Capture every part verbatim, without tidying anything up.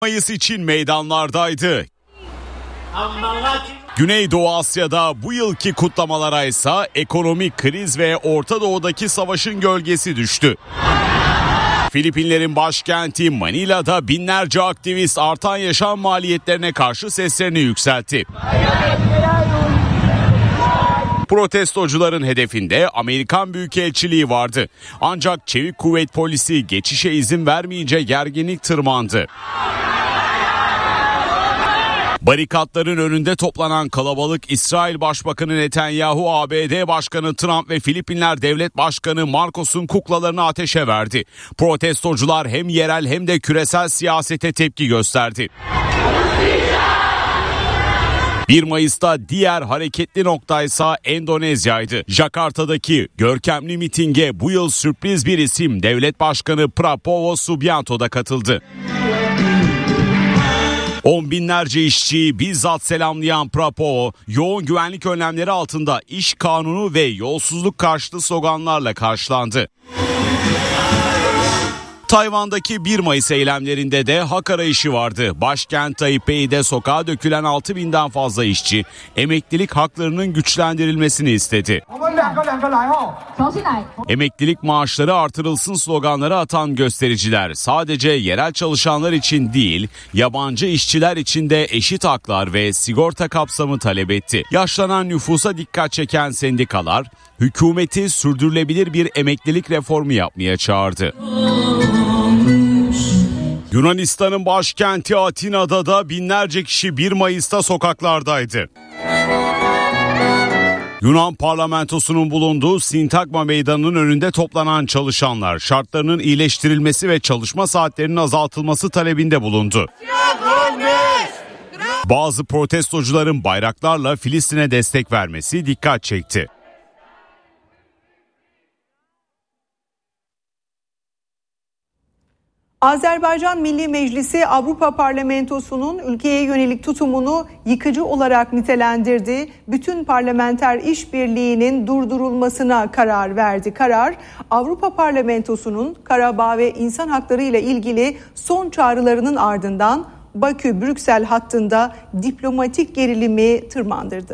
Mayıs için meydanlardaydı. Güneydoğu Asya'da bu yılki kutlamalara ise ekonomik kriz ve Orta Doğu'daki savaşın gölgesi düştü. Filipinlerin başkenti Manila'da binlerce aktivist artan yaşam maliyetlerine karşı seslerini yükseltti. Protestocuların hedefinde Amerikan Büyükelçiliği vardı. Ancak Çevik Kuvvet Polisi geçişe izin vermeyince gerginlik tırmandı. Barikatların önünde toplanan kalabalık İsrail Başbakanı Netanyahu, A B D Başkanı Trump ve Filipinler Devlet Başkanı Marcos'un kuklalarını ateşe verdi. Protestocular hem yerel hem de küresel siyasete tepki gösterdi. bir Mayıs'ta diğer hareketli noktaysa Endonezya'ydı. Jakarta'daki görkemli mitinge bu yıl sürpriz bir isim Devlet Başkanı Prabowo Subianto da katıldı. On binlerce işçiyi bizzat selamlayan Prabowo, yoğun güvenlik önlemleri altında iş kanunu ve yolsuzluk karşıtı sloganlarla karşılandı. Tayvan'daki bir Mayıs eylemlerinde de hak arayışı vardı. Başkent Taipei'de sokağa dökülen altı binden fazla işçi emeklilik haklarının güçlendirilmesini istedi. Emeklilik maaşları artırılsın sloganları atan göstericiler sadece yerel çalışanlar için değil, yabancı işçiler için de eşit haklar ve sigorta kapsamı talep etti. Yaşlanan nüfusa dikkat çeken sendikalar hükümeti sürdürülebilir bir emeklilik reformu yapmaya çağırdı. Yunanistan'ın başkenti Atina'da da binlerce kişi bir Mayıs'ta sokaklardaydı. Yunan parlamentosunun bulunduğu Sintagma Meydanı'nın önünde toplanan çalışanlar şartlarının iyileştirilmesi ve çalışma saatlerinin azaltılması talebinde bulundu. Bazı protestocuların bayraklarla Filistin'e destek vermesi dikkat çekti. Azerbaycan Milli Meclisi Avrupa Parlamentosu'nun ülkeye yönelik tutumunu yıkıcı olarak nitelendirdi. Bütün parlamenter işbirliğinin durdurulmasına karar verdi. Karar, Avrupa Parlamentosu'nun Karabağ ve insan hakları ile ilgili son çağrılarının ardından Bakü-Brüksel hattında diplomatik gerilimi tırmandırdı.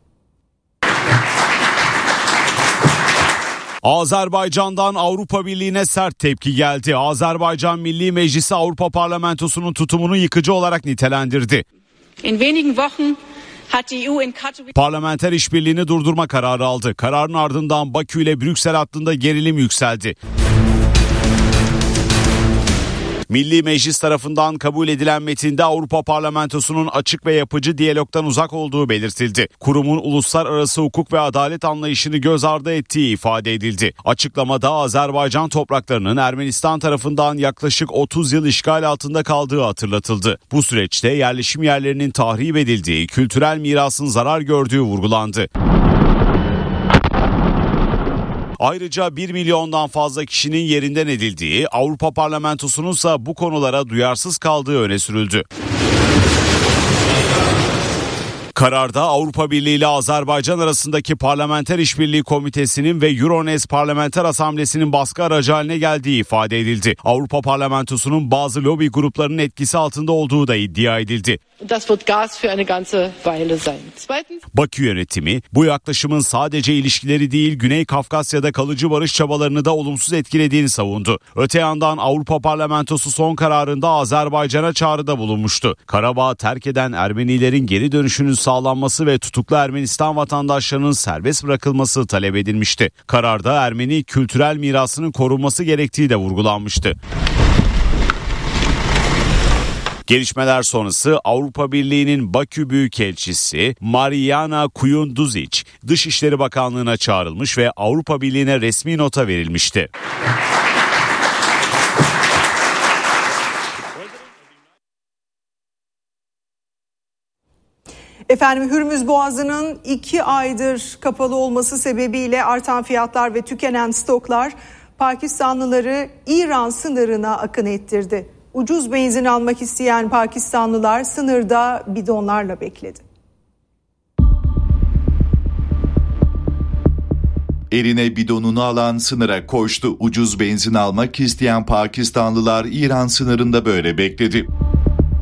Azerbaycan'dan Avrupa Birliği'ne sert tepki geldi. Azerbaycan Milli Meclisi Avrupa Parlamentosu'nun tutumunu yıkıcı olarak nitelendirdi. Parlamenter işbirliğini durdurma kararı aldı. Kararın ardından Bakü ile Brüksel hattında gerilim yükseldi. Milli Meclis tarafından kabul edilen metinde Avrupa Parlamentosu'nun açık ve yapıcı diyalogdan uzak olduğu belirtildi. Kurumun uluslararası hukuk ve adalet anlayışını göz ardı ettiği ifade edildi. Açıklamada Azerbaycan topraklarının Ermenistan tarafından yaklaşık otuz yıl işgal altında kaldığı hatırlatıldı. Bu süreçte yerleşim yerlerinin tahrip edildiği, kültürel mirasın zarar gördüğü vurgulandı. Ayrıca bir milyondan fazla kişinin yerinden edildiği, Avrupa Parlamentosu'nun ise bu konulara duyarsız kaldığı öne sürüldü. Kararda Avrupa Birliği ile Azerbaycan arasındaki Parlamenter İşbirliği Komitesi'nin ve Euronest Parlamenter Asamblesi'nin baskı aracı haline geldiği ifade edildi. Avrupa Parlamentosu'nun bazı lobi gruplarının etkisi altında olduğu da iddia edildi. Bakü yönetimi bu yaklaşımın sadece ilişkileri değil Güney Kafkasya'da kalıcı barış çabalarını da olumsuz etkilediğini savundu. Öte yandan Avrupa Parlamentosu son kararında Azerbaycan'a çağrıda bulunmuştu. Karabağ'ı terk eden Ermenilerin geri dönüşünün sağlanması ve tutuklu Ermenistan vatandaşlarının serbest bırakılması talep edilmişti. Kararda Ermeni kültürel mirasının korunması gerektiği de vurgulanmıştı. Gelişmeler sonrası Avrupa Birliği'nin Bakü Büyükelçisi Mariana Kuyunduzic Dışişleri Bakanlığı'na çağrılmış ve Avrupa Birliği'ne resmi nota verilmişti. Efendim Hürmüz Boğazı'nın iki aydır kapalı olması sebebiyle artan fiyatlar ve tükenen stoklar Pakistanlıları İran sınırına akın ettirdi. Ucuz benzin almak isteyen Pakistanlılar sınırda bidonlarla bekledi. Eline bidonunu alan sınıra koştu. Ucuz benzin almak isteyen Pakistanlılar İran sınırında böyle bekledi.